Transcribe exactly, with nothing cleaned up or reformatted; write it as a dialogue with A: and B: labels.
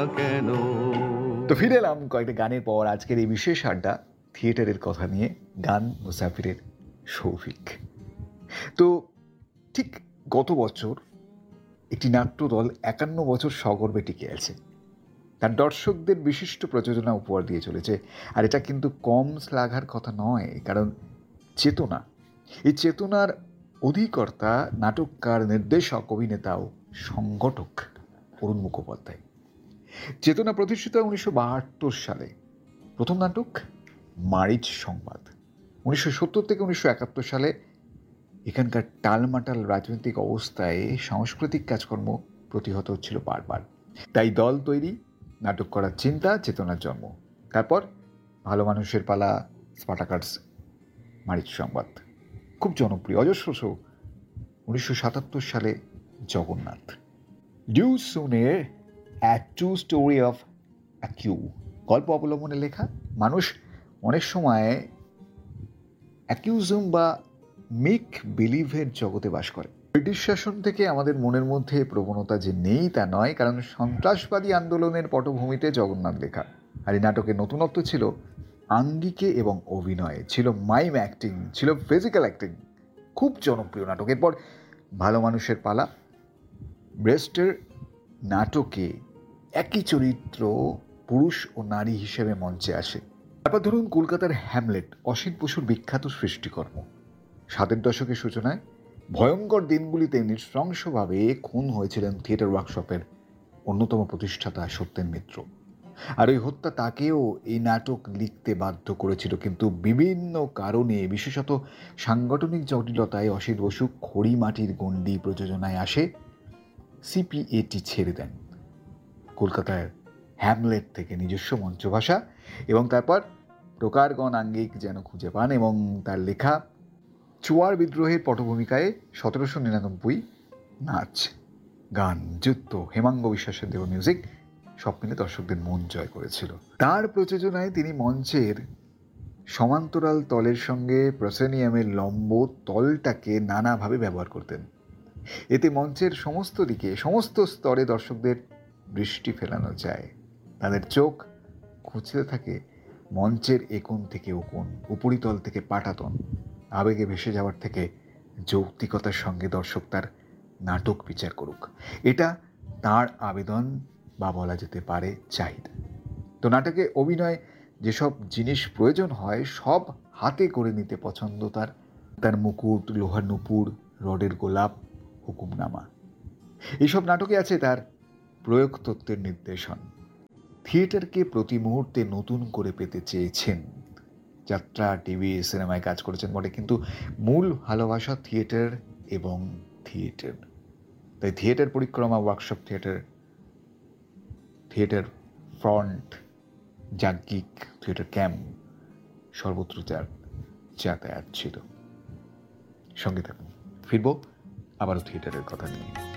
A: কেন
B: তো ফিরে এলাম কয়েকটা গানের পর আজকের এই বিশেষ আড্ডা থিয়েটারের কথা নিয়ে। গান মুসাফিরের শৌভিক। তো ঠিক গত বছর একটি নাট্যদল একান্ন বছর সগর্বে টিকে আছে, তার দর্শকদের বিশিষ্ট প্রযোজনা উপহার দিয়ে চলেছে। আর এটা কিন্তু কম শ্লাঘার কথা নয়, কারণ চেতনা, এই চেতনার অধিকর্তা নাটককার, নির্দেশক, অভিনেতা ও সংগঠক অরুণ মুখোপাধ্যায়। চেতনা প্রতিষ্ঠিত হয় উনিশশো বাহাত্তর সালে। প্রথম নাটক মারিচ সংবাদ। উনিশশো সত্তর থেকে উনিশশো একাত্তর সালে এখানকার টালমাটাল রাজনৈতিক অবস্থায় সাংস্কৃতিক কাজকর্ম প্রতিহত হচ্ছিল বারবার। তাই দল তৈরি, নাটক করার চিন্তা, চেতনার জন্ম। তারপর ভালো মানুষের পালা, স্পাটাকার্স, মারিচ সংবাদ খুব জনপ্রিয়। অজস্র শো। উনিশশো সাতাত্তর সালে Jagannath. Due সুনের uh true story of অ্যাকিউ গল্প অবলম্বনে লেখা। মানুষ অনেক সময় অ্যাকিউজম বা মেক বিলিভের জগতে বাস করে। ব্রিটিশ শাসন থেকে আমাদের মনের মধ্যে প্রবণতা যে নেই তা নয়, কারণ সন্ত্রাসবাদী আন্দোলনের পটভূমিতে জগন্নাথ লেখা। আর এই নাটকের নতুনত্ব ছিল আঙ্গিকে এবং অভিনয়ে, ছিল মাইম অ্যাক্টিং, ছিল ফিজিক্যাল অ্যাক্টিং। খুব জনপ্রিয় নাটক। এরপর ভালো মানুষের পালা। ব্রেস্টের নাটকে একই চরিত্র পুরুষ ও নারী হিসেবে মঞ্চে আসে। তারপর ধরুন কলকাতার হ্যামলেট, অসিত বসুর বিখ্যাত সৃষ্টিকর্ম। সাতের দশকের সূচনায় ভয়ঙ্কর দিনগুলিতে নৃশংসভাবে খুন হয়েছিলেন থিয়েটার ওয়ার্কশপের অন্যতম প্রতিষ্ঠাতা সত্যেন মিত্র। আর ওই হত্যা তাকেও এই নাটক লিখতে বাধ্য করেছিল, কিন্তু বিভিন্ন কারণে, বিশেষত সাংগঠনিক জটিলতায় অসিত বসু খড়িমাটির গণ্ডি প্রযোজনায় আসে, সিপিএটি ছেড়ে দেন। কলকাতার হ্যামলেট থেকে নিজস্ব মঞ্চভাষা এবং তারপর প্রকারগণ আঙ্গিক যেন খুঁজে পান এবং তার লেখা চুয়ার বিদ্রোহের পটভূমিকায় সতেরোশো নিরানব্বই নাচ, গান, যুদ্ধ, হেমাঙ্গ বিশ্বাসের দেওয়া মিউজিক সব মিলে দর্শকদের মন জয় করেছিল। তার প্রযোজনায় তিনি মঞ্চের সমান্তরাল তলের সঙ্গে প্রসেনিয়ামের লম্ব তলটাকে নানাভাবে ব্যবহার করতেন। এতে মঞ্চের সমস্ত দিকে, সমস্ত স্তরে দর্শকদের দৃষ্টি ফেলানো যায়। তাদের চোখ খুঁজতে থাকে মঞ্চের একোণ থেকে ওকোণ, উপরিতল থেকে পাটাতন। আবেগে ভেসে যাওয়ার থেকে যৌক্তিকতার সঙ্গে দর্শক তার নাটক বিচার করুক, এটা তার আবেদন বা বলা যেতে পারে চাহিদা। তো নাটকে অভিনয় যেসব জিনিস প্রয়োজন হয় সব হাতে করে নিতে পছন্দ তার। তার মুকুট, লোহার নুপুর, রডের গোলাপ, হুকুমনামা, এইসব নাটকে আছে তার প্রয়োগ তত্ত্বের নির্দেশন। থিয়েটারকে প্রতি মুহূর্তে নতুন করে পেতে চেয়েছেন। যাত্রা, টিভি, সিনেমায় কাজ করেছেন বটে, কিন্তু মূল ভালোবাসা থিয়েটার এবং থিয়েটার। তাই থিয়েটার পরিক্রমা, workshop theatre, theatre front, যাজ্ঞিক, theatre camp, সর্বত্র যার যাতায়াত ছিল। সঙ্গে থাকুন, ফিরব আবারও থিয়েটারের কথা নিয়ে।